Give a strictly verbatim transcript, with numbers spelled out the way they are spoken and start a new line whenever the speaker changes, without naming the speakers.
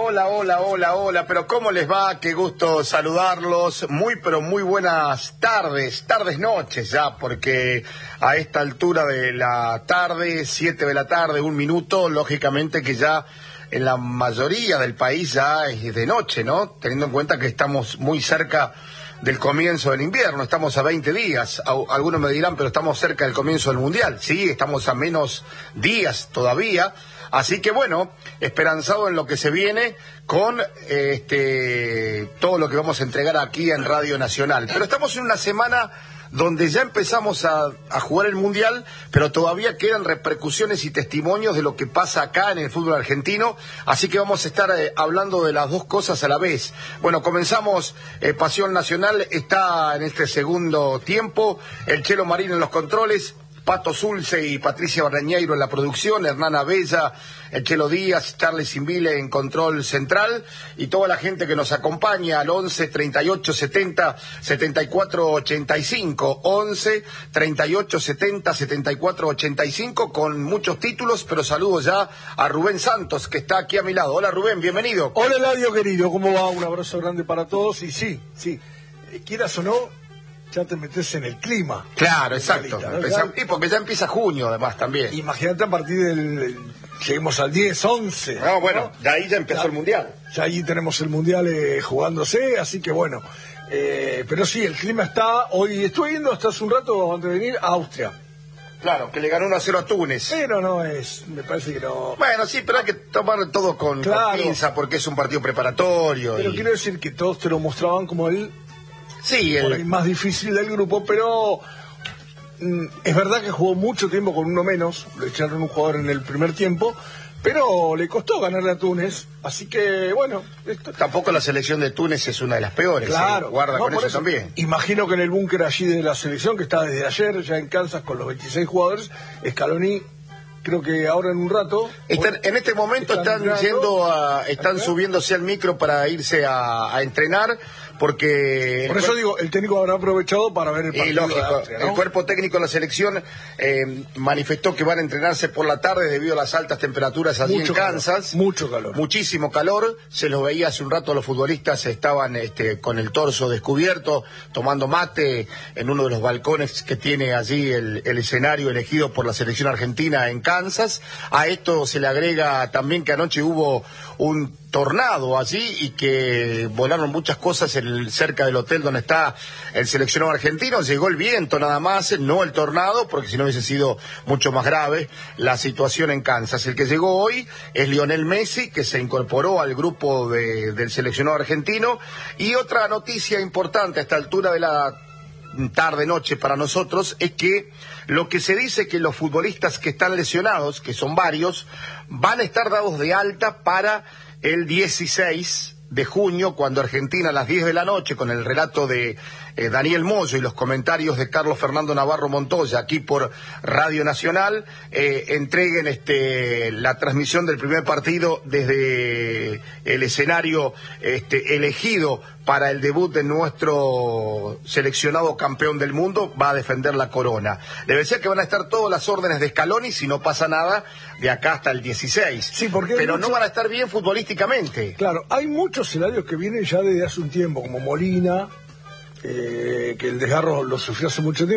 hola, hola, hola, hola, pero ¿cómo les va? Qué gusto saludarlos, muy pero muy buenas tardes, tardes noches ya, porque a esta altura de la tarde, siete de la tarde, un minuto, lógicamente que ya en la mayoría del país ya es de noche, ¿no? Teniendo en cuenta que estamos muy cerca del comienzo del invierno, estamos a veinte días, algunos me dirán, pero estamos cerca del comienzo del Mundial, sí, estamos a menos días todavía, así que bueno, esperanzado en lo que se viene con este todo lo que vamos a entregar aquí en Radio Nacional, pero estamos en una semana donde ya empezamos a, a jugar el Mundial, pero todavía quedan repercusiones y testimonios de lo que pasa acá en el fútbol argentino, así que vamos a estar eh, hablando de las dos cosas a la vez. Bueno, comenzamos, eh, Pasión Nacional está en este segundo tiempo, el Chelo Marín en los controles, Pato Zulce y Patricia Barrañeiro en la producción, Hernán Abella, el Chelo Díaz, Charles Simbile en control central y toda la gente que nos acompaña al once, treinta y ocho, setenta, setenta y cuatro, ochenta y cinco, once, treinta y ocho, setenta, setenta y cuatro, ochenta y cinco con muchos títulos, pero saludo ya a Rubén Santos que está aquí a mi lado. Hola Rubén, bienvenido.
Hola Eladio querido, ¿cómo va? Un abrazo grande para todos y sí, sí, quieras o no, ya te metes en el clima.
Claro, exacto.
Calita, ¿no?
Empezam- y porque ya empieza junio además también.
Imagínate a partir del... Lleguemos al diez, once.
No, bueno,
¿no?
de ahí ya empezó
ya,
el Mundial.
Ya allí tenemos el Mundial eh, jugándose, así que bueno. Eh, pero sí, el clima está... Hoy estuve yendo hasta hace un rato antes de venir a Austria.
Claro, que le ganó uno a cero a Túnez.
Pero no es... Me parece que no...
Bueno, sí, pero hay que tomar todo con,
Claro.
con pinza porque es un partido preparatorio.
Pero
y...
quiero decir que todos te lo mostraban como el...
Sí,
por
el...
el más difícil del grupo, pero mm, es verdad que jugó mucho tiempo con uno menos, le echaron un jugador en el primer tiempo, pero le costó ganarle a Túnez, así que bueno. Esto...
Tampoco la selección de Túnez es una de las peores,
Claro,
¿eh? Guarda
no,
con
por
eso, también.
Imagino que en el búnker allí de la selección, que está desde ayer ya en Kansas con los veintiséis jugadores, Scaloni... Creo que ahora en un rato...
Están, en este momento están,
están
yendo a, están
¿acá?
subiéndose al micro para irse a, a entrenar, porque...
Por eso
cuer-
digo, el técnico habrá aprovechado para ver el
Y
partido
lógico,
de Austria, ¿no?
el cuerpo técnico de la selección eh, manifestó que van a entrenarse por la tarde debido a las altas temperaturas allí
Mucho
en Kansas.
calor, mucho calor.
Muchísimo calor, se los veía hace un rato los futbolistas, estaban este, con el torso descubierto, tomando mate en uno de los balcones que tiene allí el, el escenario elegido por la selección argentina en Kansas. A esto se le agrega también que anoche hubo un tornado allí y que volaron muchas cosas en el, cerca del hotel donde está el seleccionado argentino. Llegó el viento nada más, no el tornado, porque si no hubiese sido mucho más grave la situación en Kansas. El que llegó hoy es Lionel Messi, que se incorporó al grupo de, del seleccionado argentino. Y otra noticia importante a esta altura de la tarde-noche para nosotros es que lo que se dice que los futbolistas que están lesionados, que son varios, van a estar dados de alta para el dieciséis de junio, cuando Argentina a las diez de la noche, con el relato de eh, Daniel Moyo y los comentarios de Carlos Fernando Navarro Montoya, aquí por Radio Nacional, eh, entreguen este, la transmisión del primer partido desde el escenario este, elegido para el debut de nuestro seleccionado campeón del mundo. Va a defender la corona. Debe ser que van a estar todas las órdenes de Scaloni, si no pasa nada, de acá hasta el dieciséis.
Sí, porque
pero
mucho...
no van a estar bien futbolísticamente.
Claro, hay muchos escenarios que vienen ya desde hace un tiempo, como Molina, eh, que el desgarro lo sufrió hace mucho tiempo.